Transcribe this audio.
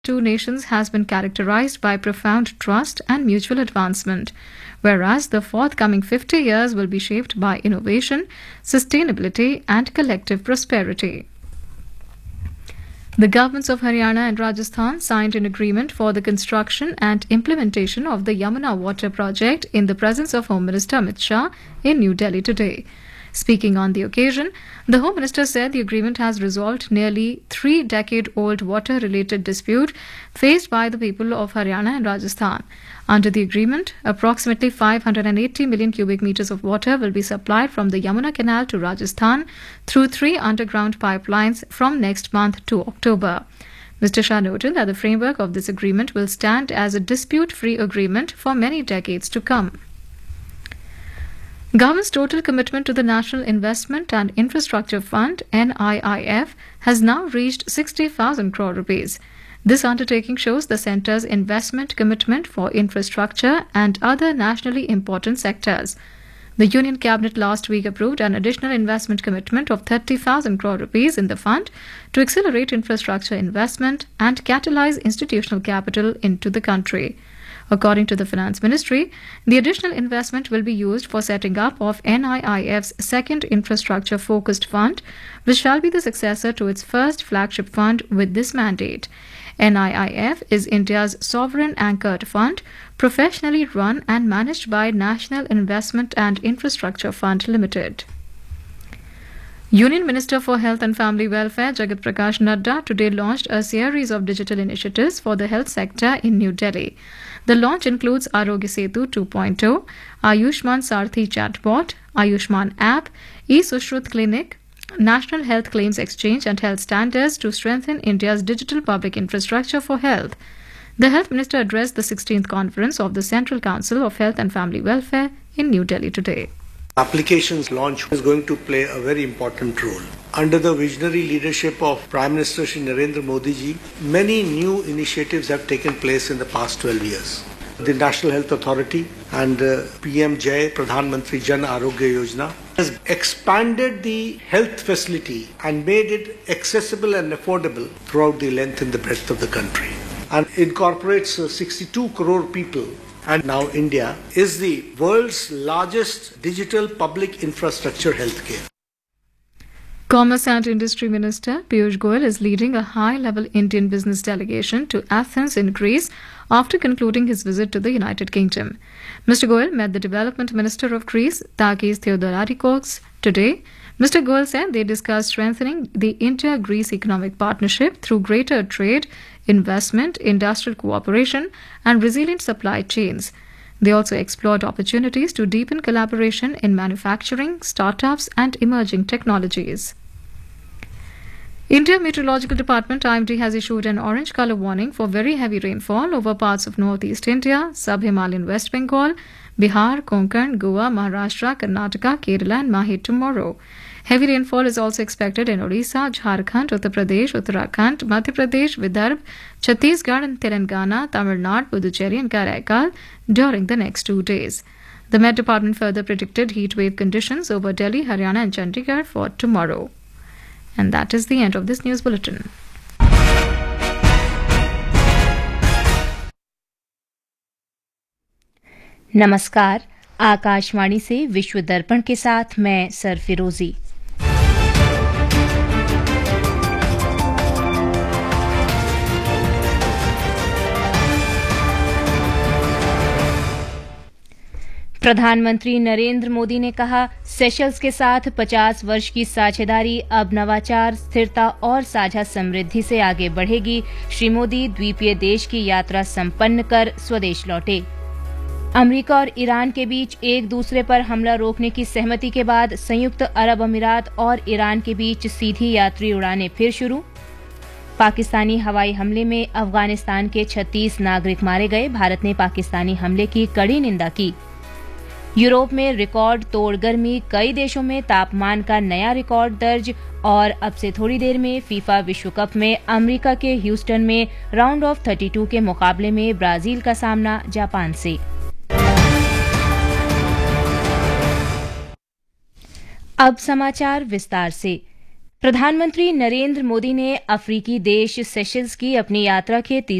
two nations has been characterized by profound trust and mutual advancement, whereas the forthcoming 50 years will be shaped by innovation, sustainability, and collective prosperity. The governments of Haryana and Rajasthan signed an agreement for the construction and implementation of the Yamuna Water Project in the presence of Home Minister Amit Shah in New Delhi today. Speaking on the occasion, the Home Minister said the agreement has resolved nearly 3-decade-old water-related dispute faced by the people of Haryana and Rajasthan. Under the agreement, approximately 580 million cubic meters of water will be supplied from the Yamuna Canal to Rajasthan through 3 underground pipelines from next month to October. Mr. Shah noted that the framework of this agreement will stand as a dispute-free agreement for many decades to come. Government's total commitment to the National Investment and Infrastructure Fund (NIIF) has now reached 60,000 crore rupees. This undertaking shows the centre's investment commitment for infrastructure and other nationally important sectors. The Union Cabinet last week approved an additional investment commitment of 30,000 crore rupees in the fund to accelerate infrastructure investment and catalyze institutional capital into the country. According to the Finance Ministry, the additional investment will be used for setting up of NIIF's second infrastructure-focused fund, which shall be the successor to its first flagship fund with this mandate. NIIF is India's sovereign-anchored fund, professionally run and managed by National Investment and Infrastructure Fund Limited. Union Minister for Health and Family Welfare Jagat Prakash Nadda today launched a series of digital initiatives for the health sector in New Delhi. The launch includes Arogya Setu 2.0, Ayushman Sarthi chatbot, Ayushman app, e-Sushrut clinic, National Health Claims Exchange and health standards to strengthen India's digital public infrastructure for health. The Health Minister addressed the 16th conference of the Central Council of Health and Family Welfare in New Delhi today. Applications launch is going to play a very important role. Under the visionary leadership of Prime Minister Shri Narendra Modi ji, many new initiatives have taken place in the past 12 years. The National Health Authority and PM Jai Pradhan Mantri Jan Arogya Yojana has expanded the health facility and made it accessible and affordable throughout the length and the breadth of the country, and incorporates 62 crore people. And now India is the world's largest digital public infrastructure healthcare. Commerce and Industry Minister Piyush Goyal is leading a high-level Indian business delegation to Athens in Greece after concluding his visit to the United Kingdom. Mr. Goyal met the Development Minister of Greece, Takis Theodorakis, today. Mr. Goyal said they discussed strengthening the India-Greece economic partnership through greater trade, investment, industrial cooperation, and resilient supply chains. They also explored opportunities to deepen collaboration in manufacturing, startups, and emerging technologies. India Meteorological Department IMD has issued an orange color warning for very heavy rainfall over parts of northeast India, sub-Himalayan West Bengal, Bihar, Konkan, Goa, Maharashtra, Karnataka, Kerala, and Mahe tomorrow. Heavy rainfall is also expected in Odisha, Jharkhand, Uttar Pradesh, Uttarakhand, Madhya Pradesh, Vidarbha, Chhattisgarh, and Telangana, Tamil Nadu, Puducherry, and Karaikal during the next 2 days. The Met Department further predicted heat wave conditions over Delhi, Haryana, and Chandigarh for tomorrow. And that is the end of this news bulletin. नमस्कार, आकाशवाणी से विश्व दर्पण के साथ मैं सरफिरोजी। प्रधानमंत्री नरेंद्र मोदी ने कहा, सेशल्स के साथ 50 वर्ष की साझेदारी अब नवाचार, स्थिरता और साझा समृद्धि से आगे बढ़ेगी। श्री मोदी द्वीपीय देश की यात्रा संपन्न कर स्वदेश लौटे। अमेरिका और ईरान के बीच एक दूसरे पर हमला रोकने की सहमति के बाद संयुक्त अरब अमीरात और ईरान के बीच सीधी यात्री उड़ानें फिर शुरू। पाकिस्तानी हवाई हमले में अफगानिस्तान के 36 नागरिक मारे गए। भारत ने पाकिस्तानी हमले की कड़ी निंदा की। यूरोप में रिकॉर्ड तोड़ गर्मी, कई देशों में तापमान का नया रिकॉर्ड दर्ज। और अब से थोड़ी देर में फीफा विश्व कप में अमेरिका के ह्यूस्टन में राउंड ऑफ 32 के मुकाबले में ब्राजील का सामना जापान से। अब समाचार विस्तार से। प्रधानमंत्री नरेंद्र मोदी ने अफ्रीकी देश सेशल्स की अपनी यात्रा के